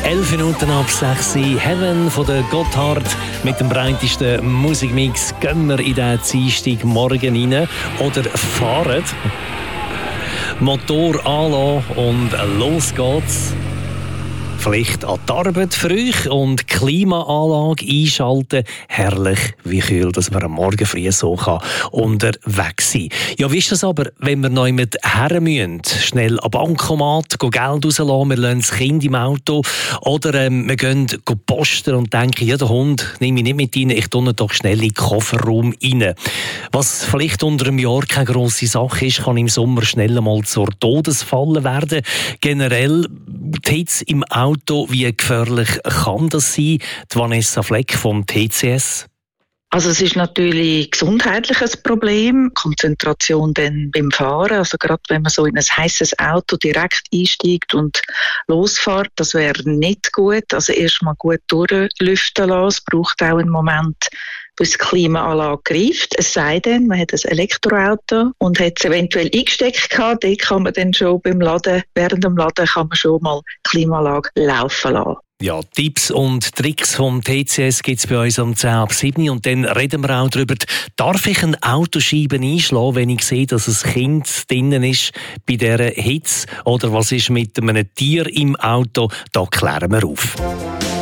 11 Minuten ab 6 Uhr. Heaven von der Gotthard mit dem breitesten Musikmix. Gehen wir in den Dienstagmorgen rein oder fahren. Motor anlassen und los geht's. Vielleicht an die Arbeit früh und Klimaanlage einschalten. Herrlich, wie kühl, dass man am Morgen früh so unterwegs sein kann. Ja, wie ist das aber, wenn wir noch mit her müssen? Schnell am Bankomat, Geld rauslassen, wir lassen das Kind im Auto oder wir gehen posten und denken, ja, den Hund nehme ich nicht mit rein, ich tue ihn doch schnell in den Kofferraum rein. Was vielleicht unter einem Jahr keine grosse Sache ist, kann im Sommer schnell einmal zur Todesfalle werden. Generell die Hitze im Auto, wie gefährlich kann das sein? Die Vanessa Fleck vom TCS. Also es ist natürlich ein gesundheitliches Problem, Konzentration dann beim Fahren, also gerade wenn man so in ein heißes Auto direkt einsteigt und losfährt, das wäre nicht gut. Also erstmal gut durchlüften lassen, es braucht auch einen Moment, bis die Klimaanlage greift. Es sei denn, man hat ein Elektroauto und hat es eventuell eingesteckt gehabt, dort kann man dann schon während dem Laden kann man schon mal die Klimaanlage laufen lassen. Ja, Tipps und Tricks vom TCS gibt es bei uns um 10 ab 7 und dann reden wir auch darüber, darf ich eine Autoscheibe einschlagen, wenn ich sehe, dass ein Kind drinnen ist bei dieser Hitze, oder was ist mit einem Tier im Auto? Da klären wir auf.